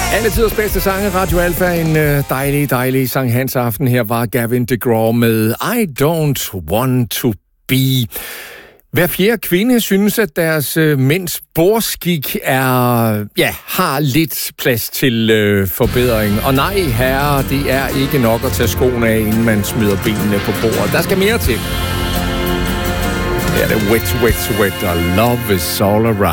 Alle tiders bedste sange, Radio Alfa, en dejlig Sankt Hans aften. Her var Gavin DeGraw med I Don't Want To Be. Hver fjerde kvinde synes, at deres mænds bordskik har lidt plads til forbedring. Og nej, herre, det er ikke nok at tage skoene af, inden man smider benene på bordet. Der skal mere til. Det er det wet, og love is all around.